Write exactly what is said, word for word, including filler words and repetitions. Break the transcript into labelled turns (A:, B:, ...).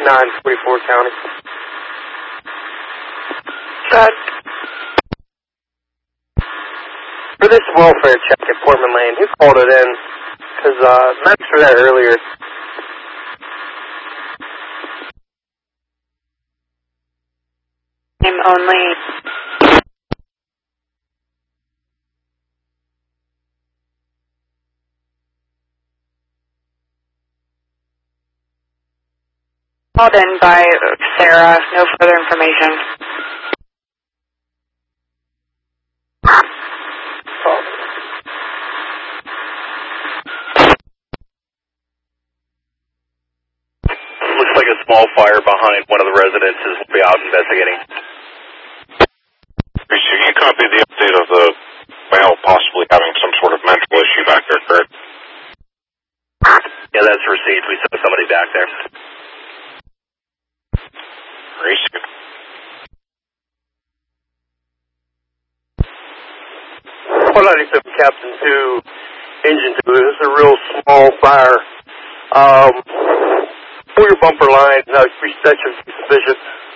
A: nine twenty-four County.
B: Good.
A: For this welfare check at Portman Lane, who called it in? Because uh, medics were there earlier.
B: Name only. Called in by Sarah. No further information.
C: Looks like a small fire behind one of the residences. We'll be out investigating.
D: Can you copy the update of the male possibly having some sort of mental issue back there, Kurt?
C: Yeah, that's received. We saw somebody back there.
D: Received.
A: one ninety-seven Captain two, Engine two. This is a real small fire. Um, for your bumper line, uh, that should be sufficient.